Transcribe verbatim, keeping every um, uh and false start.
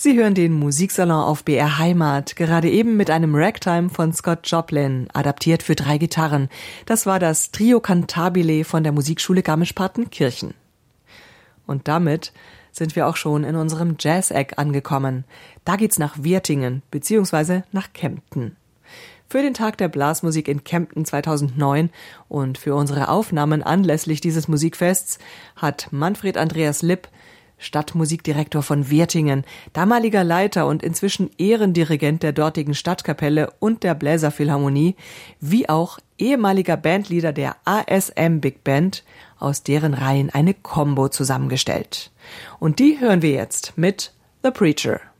Sie hören den Musiksalon auf B R Heimat, gerade eben mit einem Ragtime von Scott Joplin, adaptiert für drei Gitarren. Das war das Trio Cantabile von der Musikschule Garmisch-Partenkirchen. Und damit sind wir auch schon in unserem Jazz-Eck angekommen. Da geht's nach Wertingen, beziehungsweise nach Kempten. Für den Tag der Blasmusik in Kempten zweitausendneun und für unsere Aufnahmen anlässlich dieses Musikfests hat Manfred Andreas Lipp, Stadtmusikdirektor von Wertingen, damaliger Leiter und inzwischen Ehrendirigent der dortigen Stadtkapelle und der Bläserphilharmonie, wie auch ehemaliger Bandleader der A S M Big Band, aus deren Reihen eine Combo zusammengestellt. Und die hören wir jetzt mit The Preacher.